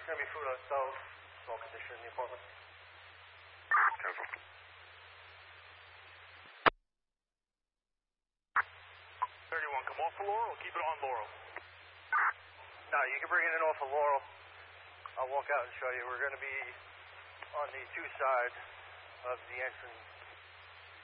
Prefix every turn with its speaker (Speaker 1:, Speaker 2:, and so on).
Speaker 1: going to be food on stove, small condition in the apartment.
Speaker 2: Cancel. 31, come off of Laurel or keep it on Laurel?
Speaker 1: No, you can bring it in off of Laurel. I'll walk out and show you. We're going to be on the 2 sides of the entrance